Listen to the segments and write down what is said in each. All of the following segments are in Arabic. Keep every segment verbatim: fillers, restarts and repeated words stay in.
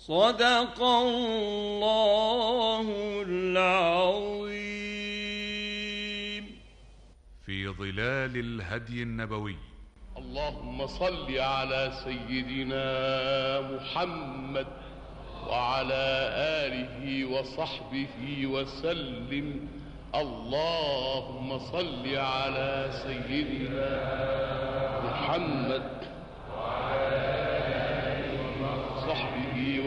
صدق الله العظيم. في ظلال الهدي النبوي. اللهم صل على سيدنا محمد وعلى آله وصحبه وسلم. اللهم صل على سيدنا محمد وعلى آله وصحبه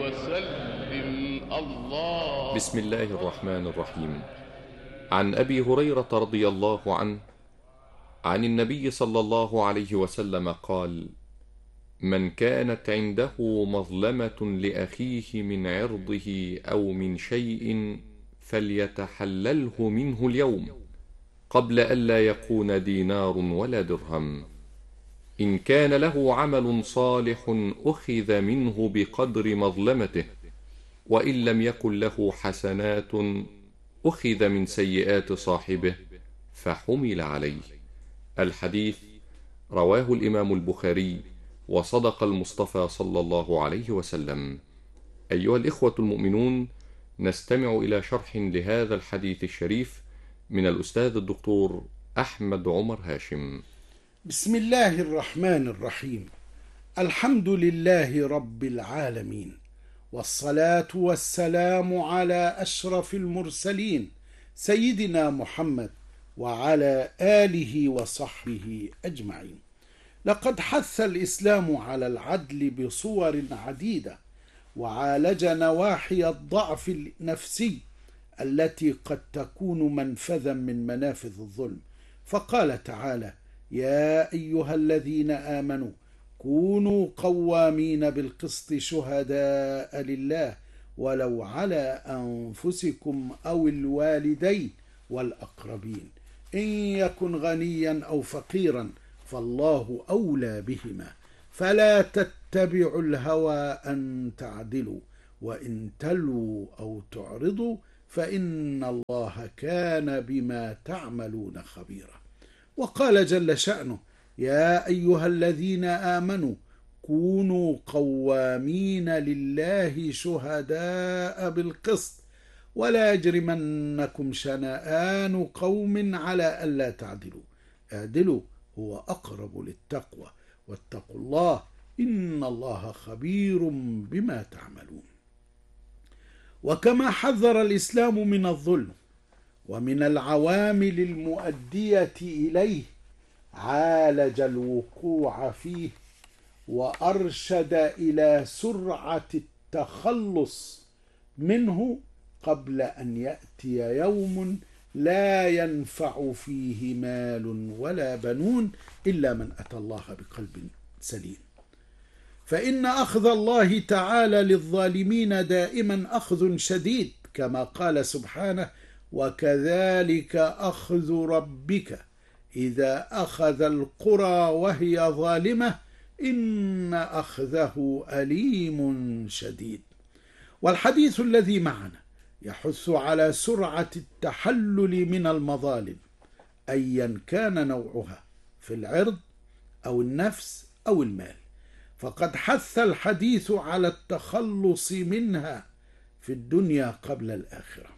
وسلم. الله. بسم الله الرحمن الرحيم. عن أبي هريرة رضي الله عنه عن النبي صلى الله عليه وسلم قال: من كانت عنده مظلمة لأخيه من عرضه أو من شيء فليتحلله منه اليوم قبل ألا يكون دينار ولا درهم. إن كان له عمل صالح أخذ منه بقدر مظلمته، وإن لم يكن له حسنات أخذ من سيئات صاحبه فحمل عليه. الحديث رواه الإمام البخاري، وصدق المصطفى صلى الله عليه وسلم. أيها الإخوة المؤمنون، نستمع إلى شرح لهذا الحديث الشريف من الأستاذ الدكتور أحمد عمر هاشم. بسم الله الرحمن الرحيم. الحمد لله رب العالمين، والصلاة والسلام على أشرف المرسلين سيدنا محمد وعلى آله وصحبه أجمعين. لقد حث الإسلام على العدل بصور عديدة، وعالج نواحي الضعف النفسي التي قد تكون منفذا من منافذ الظلم، فقال تعالى: يا أيها الذين آمنوا كونوا قوامين بالقسط شهداء لله ولو على أنفسكم أو الوالدين والأقربين إن يكن غنيا أو فقيرا فالله أولى بهما فلا تتبعوا الهوى أن تعدلوا وإن تلوا أو تعرضوا فإن الله كان بما تعملون خبيرا. وقال جل شأنه: يا أيها الذين آمنوا كونوا قوامين لله شهداء بالقسط ولا يجرمنكم شنآن قوم على ألا تعدلوا اعدلوا هو أقرب للتقوى واتقوا الله إن الله خبير بما تعملون. وكما حذر الإسلام من الظلم ومن العوامل المؤدية إليه، عالج الوقوع فيه وأرشد إلى سرعة التخلص منه قبل أن يأتي يوم لا ينفع فيه مال ولا بنون إلا من أتى الله بقلب سليم. فإن أخذ الله تعالى للظالمين دائما أخذ شديد، كما قال سبحانه: وكذلك أخذ ربك إذا أخذ القرى وهي ظالمة إن أخذه أليم شديد. والحديث الذي معنا يحث على سرعة التحلل من المظالم أيا كان نوعها، في العرض أو النفس أو المال، فقد حث الحديث على التخلص منها في الدنيا قبل الآخرة.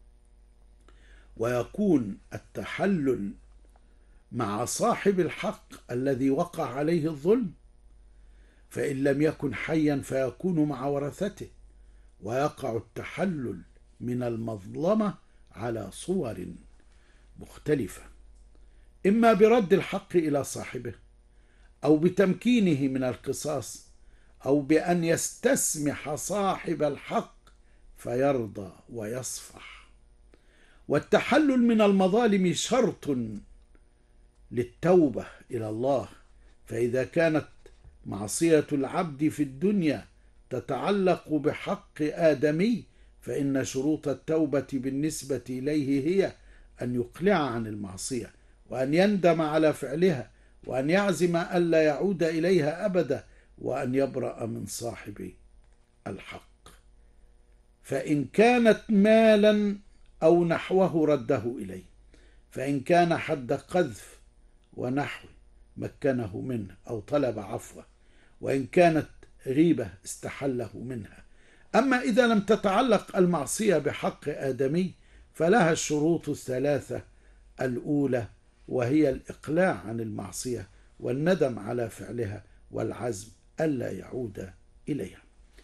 ويكون التحلل مع صاحب الحق الذي وقع عليه الظلم، فإن لم يكن حيا فيكون مع ورثته. ويقع التحلل من المظلمة على صور مختلفة، إما برد الحق إلى صاحبه، أو بتمكينه من القصاص، أو بأن يستسمح صاحب الحق فيرضى ويصفح. والتحلل من المظالم شرط للتوبة إلى الله، فإذا كانت معصية العبد في الدنيا تتعلق بحق آدمي فإن شروط التوبة بالنسبة إليه هي أن يقلع عن المعصية، وأن يندم على فعلها، وأن يعزم ألا يعود إليها أبدا، وأن يبرأ من صاحب الحق. فإن كانت مالا أو نحوه رده إليه، فإن كان حد قذف ونحوه مكنه منه أو طلب عفوه، وإن كانت غيبة استحله منها. أما إذا لم تتعلق المعصية بحق آدمي فلها الشروط الثلاثة الأولى، وهي الإقلاع عن المعصية والندم على فعلها والعزم ألا يعود إليها.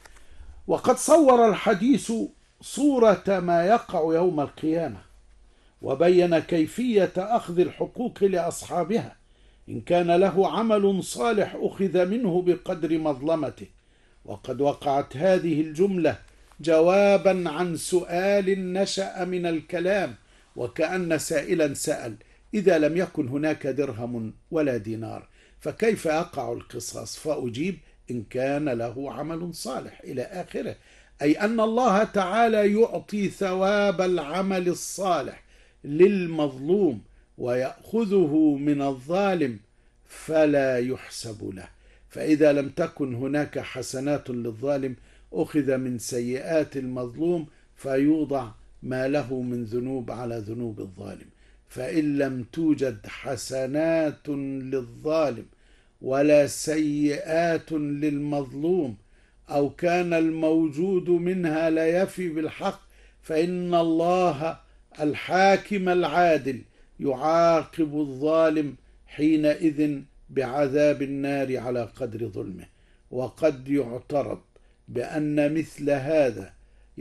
وقد صور الحديث صورة ما يقع يوم القيامة، وبين كيفية أخذ الحقوق لأصحابها. إن كان له عمل صالح أخذ منه بقدر مظلمته. وقد وقعت هذه الجملة جوابا عن سؤال نشأ من الكلام، وكأن سائلا سأل: إذا لم يكن هناك درهم ولا دينار فكيف يقع القصاص؟ فأجيب: إن كان له عمل صالح إلى آخره، أي أن الله تعالى يعطي ثواب العمل الصالح للمظلوم ويأخذه من الظالم فلا يحسب له. فإذا لم تكن هناك حسنات للظالم أخذ من سيئات المظلوم فيوضع ما له من ذنوب على ذنوب الظالم. فإن لم توجد حسنات للظالم ولا سيئات للمظلوم، أو كان الموجود منها لا يفي بالحق، فإن الله الحاكم العادل يعاقب الظالم حينئذ بعذاب النار على قدر ظلمه. وقد يعترض بأن مثل هذا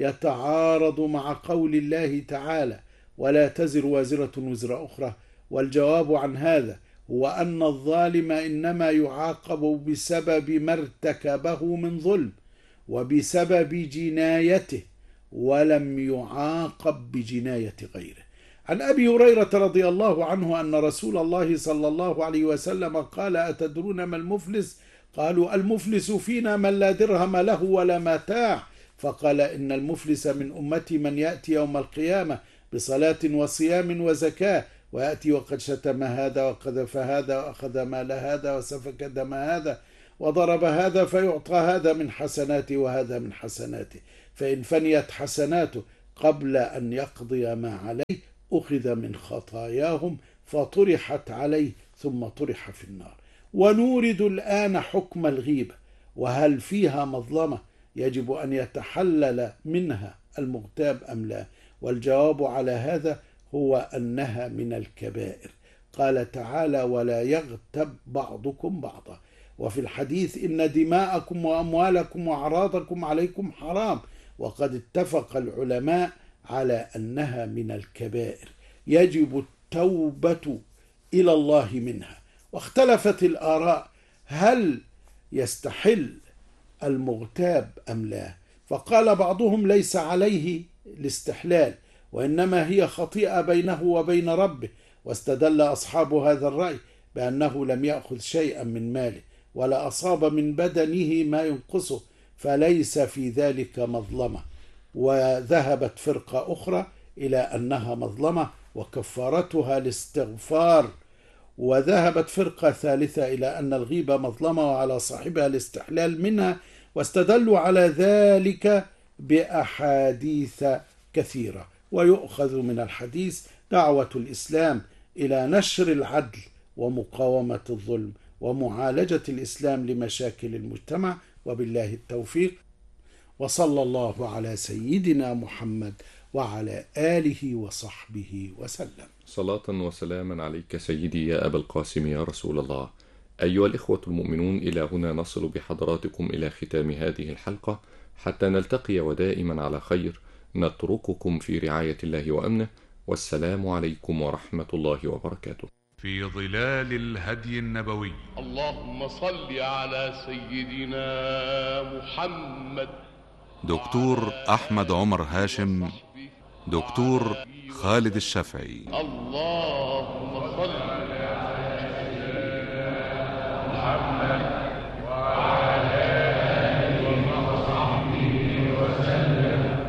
يتعارض مع قول الله تعالى: ولا تزر وازرة وزر أخرى. والجواب عن هذا هو أن الظالم إنما يعاقب بسبب ما ارتكبه من ظلم وبسبب جنايته، ولم يعاقب بجناية غيره. عن أبي هريرة رضي الله عنه أن رسول الله صلى الله عليه وسلم قال: أتدرون ما المفلس؟ قالوا: المفلس فينا من لا درهم له ولا متاع. فقال: إن المفلس من أمتي من يأتي يوم القيامة بصلاة وصيام وزكاة، ويأتي وقد شتم هذا وقذف هذا وأخذ مال هذا وسفك دم هذا وضرب هذا، فيعطى هذا من حسناته وهذا من حسناته، فإن فنيت حسناته قبل أن يقضي ما عليه أخذ من خطاياهم فطرحت عليه ثم طرح في النار. ونورد الآن حكم الغيبة، وهل فيها مظلمة يجب أن يتحلل منها المغتاب أم لا؟ والجواب على هذا هو أنها من الكبائر. قال تعالى: ولا يغتب بعضكم بعضا. وفي الحديث: إن دماءكم وأموالكم وأعراضكم عليكم حرام. وقد اتفق العلماء على أنها من الكبائر يجب التوبة إلى الله منها. واختلفت الآراء هل يستحل المغتاب أم لا، فقال بعضهم: ليس عليه الاستحلال، وإنما هي خطيئة بينه وبين ربه. واستدل أصحاب هذا الرأي بأنه لم يأخذ شيئا من ماله ولا أصاب من بدنه ما ينقصه، فليس في ذلك مظلمة. وذهبت فرقة أخرى إلى أنها مظلمة وكفارتها الاستغفار. وذهبت فرقة ثالثة إلى أن الغيبة مظلمة وعلى صاحبها الاستحلال منها، واستدلوا على ذلك بأحاديث كثيرة. ويؤخذ من الحديث دعوة الإسلام إلى نشر العدل ومقاومة الظلم ومعالجة الإسلام لمشاكل المجتمع. وبالله التوفيق، وصلى الله على سيدنا محمد وعلى آله وصحبه وسلم. صلاة وسلاما عليك سيدي يا أبا القاسم يا رسول الله. أيها الإخوة المؤمنون، إلى هنا نصل بحضراتكم إلى ختام هذه الحلقة، حتى نلتقي ودائما على خير. نترككم في رعاية الله وأمنه، والسلام عليكم ورحمة الله وبركاته. في ظلال الهدي النبوي. اللهم صل على سيدنا محمد. دكتور أحمد عمر هاشم، دكتور خالد الشافعي. اللهم صل على سيدنا محمد وعلى آله وصحبه وسلم.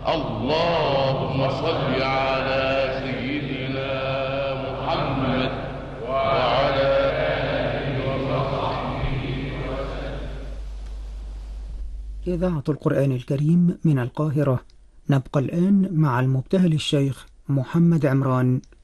اللهم صل على سيدنا محمد وعلى آله وصحبه وسلم. إذاعة القرآن الكريم من القاهرة. نبقى الآن مع المبتهل الشيخ محمد عمران.